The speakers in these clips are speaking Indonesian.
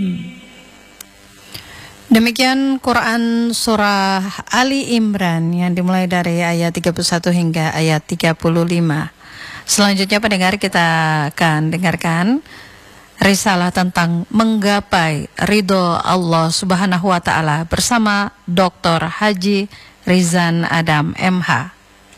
Demikian Quran Surah Ali Imran yang dimulai dari ayat 31 hingga ayat 35. Selanjutnya pendengar, kita akan dengarkan risalah tentang menggapai ridho Allah Subhanahu wa Ta'ala bersama Dr. Haji Rizan Adam MH.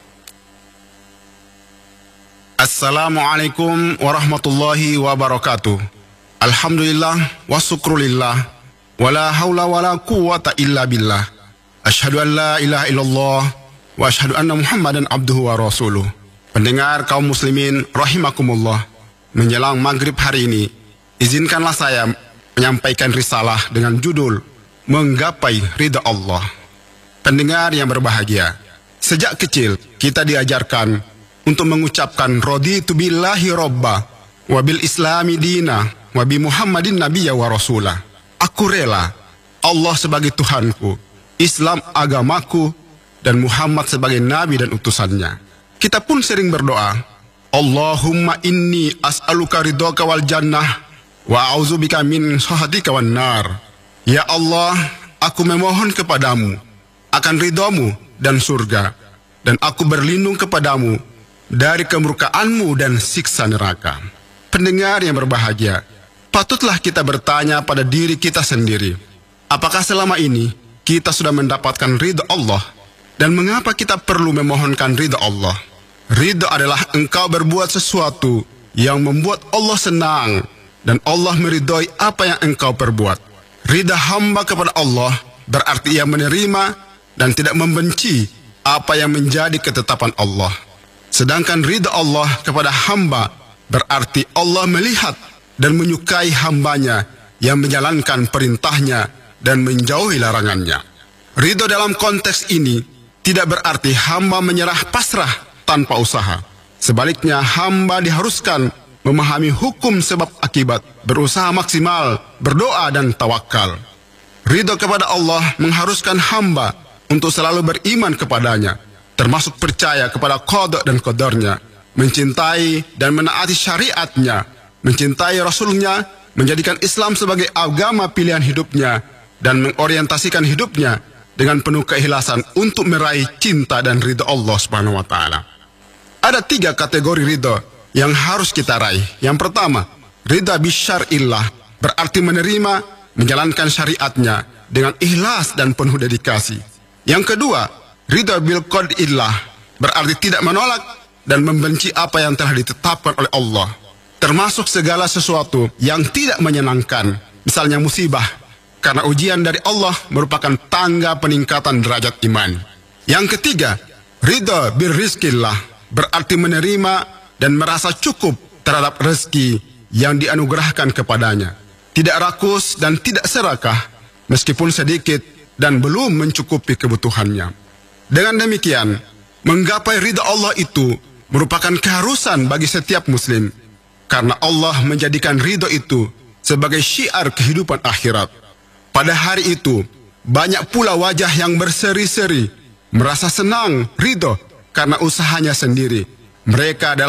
Assalamualaikum warahmatullahi wabarakatuh. Alhamdulillah wa syukrulillah wa la hawla wa la quwwata illa billah. Asyhadu an la ilaha illallah wa asyhadu anna Muhammadan abduhu wa rasuluh. Pendengar kaum muslimin rahimakumullah, menjelang maghrib hari ini, izinkanlah saya menyampaikan risalah dengan judul Menggapai Ridha Allah. Pendengar yang berbahagia, sejak kecil kita diajarkan untuk mengucapkan raditu billahi robba wa bil islami dina wa bi Muhammadin nabiyya wa rasulah. Aku rela Allah sebagai Tuhanku, Islam agamaku, dan Muhammad sebagai nabi dan utusannya. Kita pun sering berdoa, Allahumma inni as'aluka ridhoka wal jannah wa a'udzubika min sakhatika wan nar. Ya Allah, aku memohon kepadamu akan ridhamu dan surga, dan aku berlindung kepadamu dari kemurkaanmu dan siksa neraka. Pendengar yang berbahagia, patutlah kita bertanya pada diri kita sendiri, apakah selama ini kita sudah mendapatkan ridha Allah, dan mengapa kita perlu memohonkan ridha Allah? Ridha adalah engkau berbuat sesuatu yang membuat Allah senang, dan Allah meridhoi apa yang engkau perbuat. Ridha hamba kepada Allah berarti ia menerima dan tidak membenci apa yang menjadi ketetapan Allah. Sedangkan ridha Allah kepada hamba berarti Allah melihat dan menyukai hambanya yang menjalankan perintahnya dan menjauhi larangannya. Ridha dalam konteks ini tidak berarti hamba menyerah pasrah tanpa usaha. Sebaliknya, hamba diharuskan memahami hukum sebab akibat, berusaha maksimal, berdoa dan tawakal. Ridha kepada Allah mengharuskan hamba untuk selalu beriman kepadanya, termasuk percaya kepada qada dan qadarnya, mencintai dan menaati syariatnya, mencintai Rasulnya, menjadikan Islam sebagai agama pilihan hidupnya, dan mengorientasikan hidupnya dengan penuh keikhlasan untuk meraih cinta dan ridha Allah Subhanahu wa Ta'ala. Ada 3 kategori ridha yang harus kita raih. Yang pertama, ridha bisyar'illah, berarti menerima, menjalankan syariatnya dengan ikhlas dan penuh dedikasi. Yang kedua, ridha bil qad'illah, berarti tidak menolak dan membenci apa yang telah ditetapkan oleh Allah, termasuk segala sesuatu yang tidak menyenangkan, misalnya musibah, karena ujian dari Allah merupakan tangga peningkatan derajat iman. Yang ketiga, ridha bir rizqillah, berarti menerima dan merasa cukup terhadap rezeki yang dianugerahkan kepadanya, tidak rakus dan tidak serakah, meskipun sedikit dan belum mencukupi kebutuhannya. Dengan demikian, menggapai ridha Allah itu merupakan keharusan bagi setiap muslim, karena Allah menjadikan ridha itu sebagai syiar kehidupan akhirat. Pada hari itu, banyak pula wajah yang berseri-seri, merasa senang, ridha karena usahanya sendiri. Mereka adalah